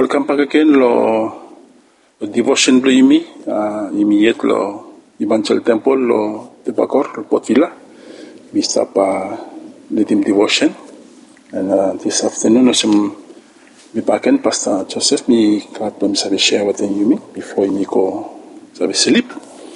welcome back again lo devotion lo imi yet lo Evangel Temple lo Tebacor lo Port Vila. We start leading devotion, and this afternoon we back in Pastor Joseph me glad to me share with you before me go sleep.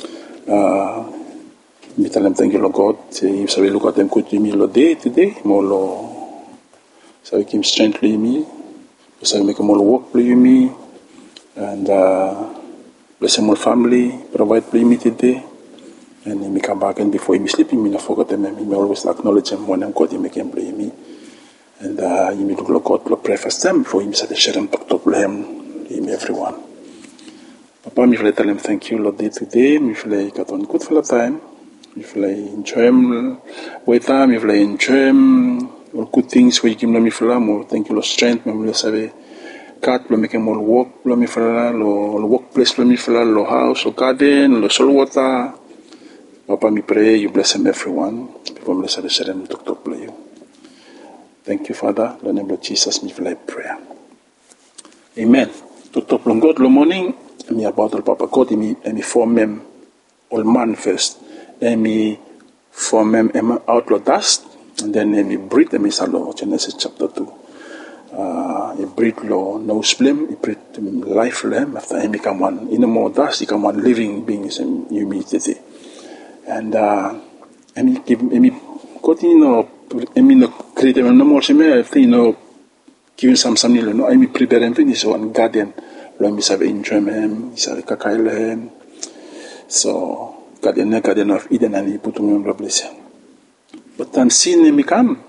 Me tell them thank you Lord God. You sabi look at them good me lo day today more lo sabi give strength lo me. So make more work for me, and bless my family, provide for me today, and me come back and before me sleeping, me not forget them. Me always acknowledge them when I'm God. You make him play me, and you me look God, look pray for them before him. Say share them talk to him, everyone. Papa, me feel tell him thank you Lord day today. Me feel got on good for the time. Me feel enjoy him with time. Me feel enjoy him. All good things we give me feel more. Thank you Lord strength. Me feel say cat lo make more work lo me feel lo workplace lo me feel lo house lo garden lo soil water. Papa, me pray you bless them everyone. Before me say share them talk to you. Thank you Father. In the name of Jesus me feel prayer. Amen. Talk to God lo morning. Me about all Papa God me form them all man first. Me form them out lo dust. And then we breathe them is Genesis chapter 2. He breathe lo no flame, he breathe life lamb after he become one. In the more dust, he become one living beings in humility. And he continue no create them no more me giving some no I prepare them finish one garden. Lo mi save enjoy him, save kakail so garden of Eden and he put him in blessing. But then sin me come.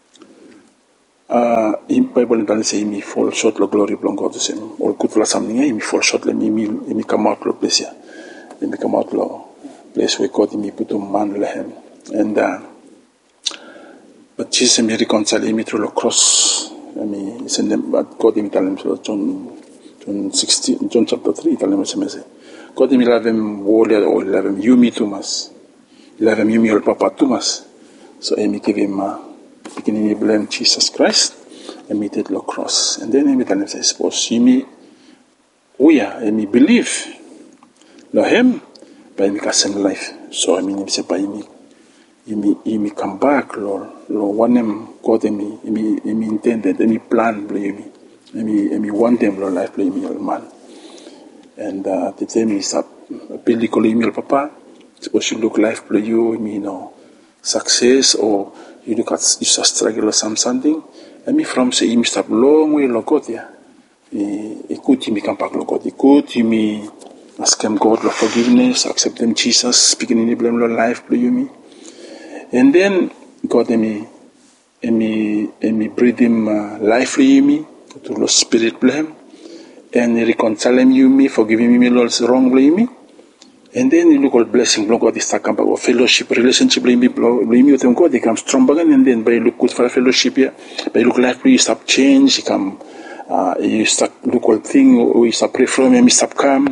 In Bible dan say me fall short lo glory belong God to him. All good for something me fall short le me come out lo place ya. Me come out lo place where God me put man le him. And but Jesus me reconcile me through the cross. Me send them but God me tell him so John 16 John chapter 3 tell him say God me love him warrior or love him you me too much. Love him you me all papa too much. So me give him beginning to blame Jesus Christ and me did the cross. And then me tell him say suppose you me me believe no him by me cast him life. So I mean say by me come back lo one him God me intended me plan blame me want them lo life blame me all man. And the time is up Billy calling me papa suppose you look life play you me no success or you look at you struggle or something and me from say you stop long way lo God ya écoute me come back lo God écoute me ask him God for forgiveness accept them Jesus speaking in the blame lo life play you me and then God me breathe him life play me to the spirit blame and reconcile him you me forgiving me lo wrong blame me. And then you look at blessing, look at this back of fellowship, relationship, blame me with them God, they come strong again, and then by look good for fellowship here, by look life, you stop change, you come, you start look all thing, you start pray from him, you stop calm,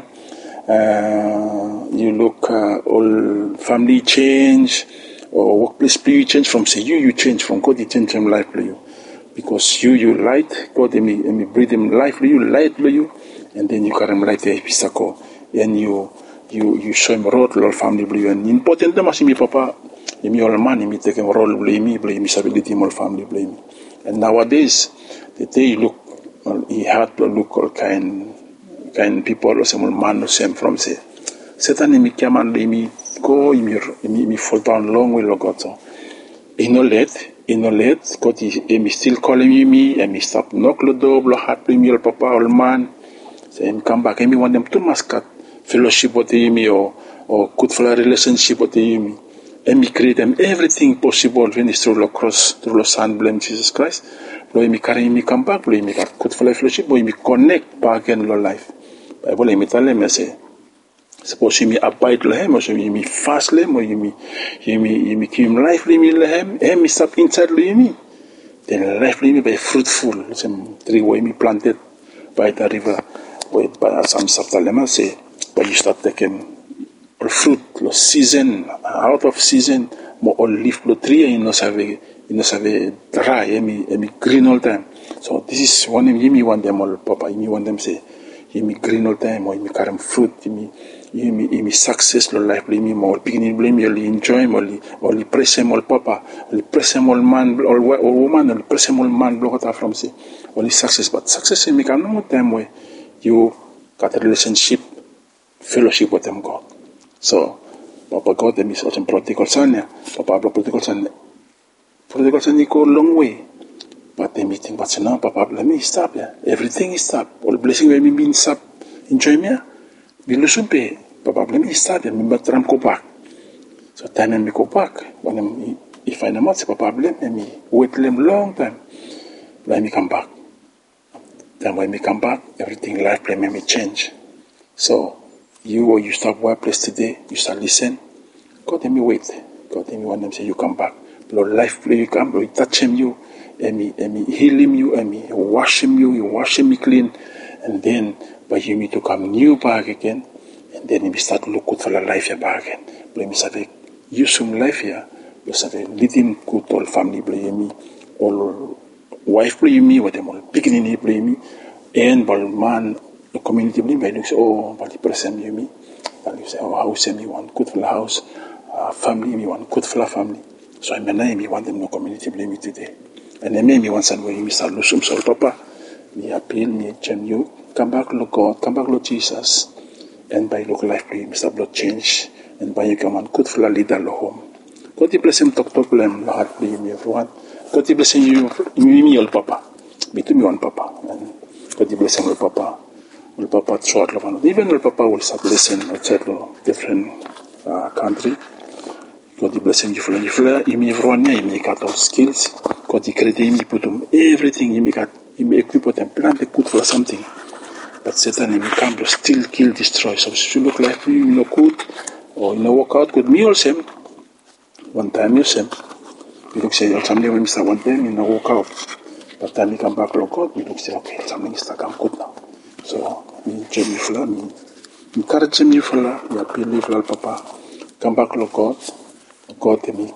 you look all family change, or workplace play you change from say you change from God, you change from life for you, because you light, God, me breathe him life for you, light for you, and then you carry him light there, and you show him role to family blue and important them as me papa me all man me take him role blame me stability all family blame and nowadays the day you look he had to look all kind people or some man or same from say Satan me come and me go me fall down long way lo God so he no let God he still calling me and me stop knock the door lo hat me all papa all man say him come back and me want them to mascot fellowship with me or good for a relationship with me and me create them everything possible when it's through the cross through the son blame Jesus Christ boy me carry me come back boy me got good for fellowship boy me connect back in your life Bible me tell them say suppose me abide lehem or me fast lehem or you me keep life lehem and me stop inside me then life me be fruitful some tree way me planted by the river by some Saptalema say but you start taking fruit, lo season, out of season, mo all leaf lo tree, you know, save dry, green all time. So this is one of you want them all, Papa. You want them say, you me green all time, or you me carry fruit, you me success lo life, you me more beginning blame you enjoy or press him all Papa, or press him all man or woman, or press him all man block out from say, only success, but success in me can no time where you got a relationship, fellowship with them God. So Papa God them is such a prodigal son, yeah. Papa prodigal son go a long way. But the meeting, but now, Papa, let me stop, yeah. Everything is stop. All blessing will be stop. Enjoy me, yeah. Be listen pay. Papa, let me stop, yeah. Me tram go back. So time and me go back. When I'm, if I know say Papa, let me wait them long time. Let me come back. Then when me come back, everything life play me change. So you stop one place today, you start listen. God let me wait. God let me want them say you come back. Lord life play you come, Lord touch him you. And me heal him you, and me wash him you wash him clean, and then by you me to come new back again, and then me start look good for the life here back again. But me say use some life here, but say lead him good all family play me, all wife play me, what them all beginning play me, and but man the community play me. Look say but the person you me, and you say house me want good for the house, family me want good for the family. So I me want them no community play me today. And then maybe once and when you start losing soul, Papa, me appeal, me gem you, come back, Lord God, come back, Lord Jesus, and by look life, Mr. Blood change, and by you come and good for the leader, home. God bless him, talk, them, Lord, me everyone. God bless you, me, all Papa, me to me one Papa, and God bless him, all Papa, short love, even all Papa will start listening outside different country. God bless him, you everyone, you got those skills. God created him, put him everything, he equip them, plant the good for something. But Satan, he come to still kill, destroy. So if you look like you know good, or you know work out good, me also, one time you same. You look say, something when Mr. One time, you know work out. But time you come back, Lord God, you look say, okay, something is stuck, I'm good now. So, me, Jamie Fula, me encourage me, Fula, me appeal me, Fula, Papa, come back, Lord God, me,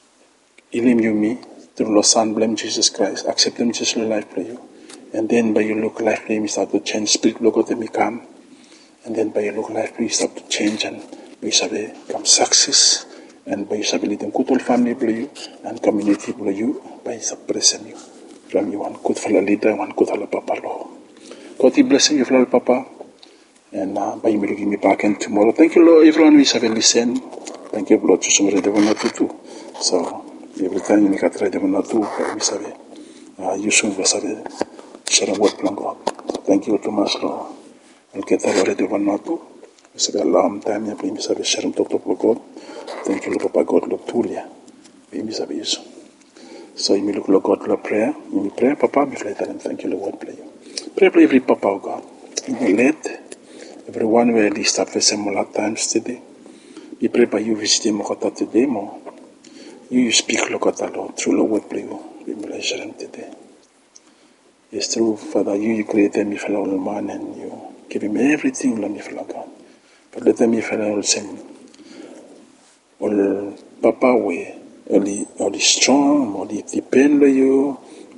heal you me, through Lord Son, blame Jesus Christ, accept them Jesus life for you. And then by your look life you start to change, spirit look at me come. And then by your look life you start to change and you shall become success. And by you shall lead them good old family for you and community for you by suppressing you. From you one good fellow leader, one good fellow papa Lord. God he bless you, fellow papa. And by you will give me back in tomorrow. Thank you, Lord, everyone who shall listen. Thank you, Lord, to somebody they will not do. So every time you make a try, they will not do, we say, you soon will say, share a word plan God. Thank you too much, Lord. I'll get that already, they will not do. We say, a long time, you bring me, say, share and talk to God. Thank you, Lord, Papa God, Lord, Tulia. Be me, say, so you may look, Lord God, Lord, prayer. You may pray, Papa, me fly and thank you, Lord, play. Pray, every Papa, oh God. You may let everyone will at least have the same times today. We pray by you visiting Mokota today, more. You speak, Lokota, Lord, through the word, play you. We bless them today. It's true, Father, you created me for all man and you give him everything, Lord, me for God. But let me for all same. All Papa way, only strong, only depend on you,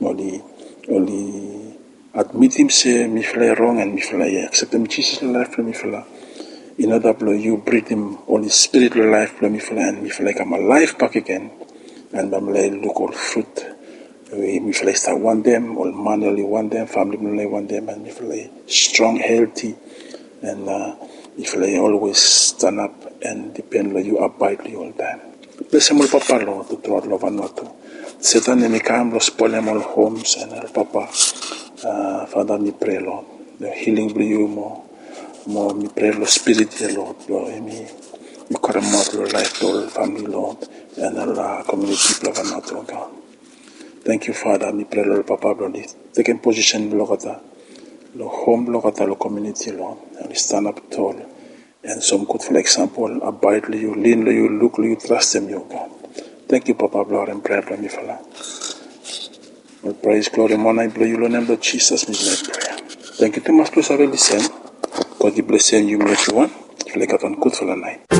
only admit him say me fly wrong and me fly accept him Jesus life for me fly. In other blow you breathe him Holy Spirit life for me fly and me fly come alive back again and I'm like look all fruit. Me fly start want them, all man only want them, family only want them and me fly strong, healthy and me fly always stand up and depend on you abide all the time. Bless him all Papa Lord to throw love and not to. Satan and me come spoil them all homes and all Papa. Father, me pray, Lord, the healing bring you more me pray, Lord, spirit here, Lord, me come out, Lord, life, Lord, family, Lord, and all community, Lord, and not, Lord God. Thank you, Father, me pray, Lord, Papa, Lord, taking position, Lord, the home, Lord, the community, Lord, and we stand up tall, and some good, for example, abide you, lean you, look you, trust them, you, God. Thank you, Papa, Lord, and pray for me, Father. All praise, glory, and honor, I bless you, Lord, name of Jesus, me prayer. Thank you too much, please, I will listen. God bless you, everyone. Feel like I good for the night.